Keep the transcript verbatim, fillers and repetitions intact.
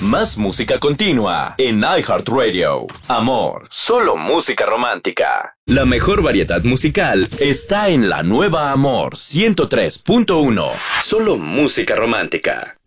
Más música continua en iHeartRadio. Amor, solo música romántica. La mejor variedad musical está en la nueva Amor ciento tres punto uno. Solo música romántica.